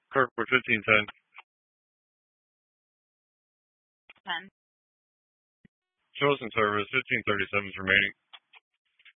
Kirkwood 1510. 10. Shows in service 1537 is remaining.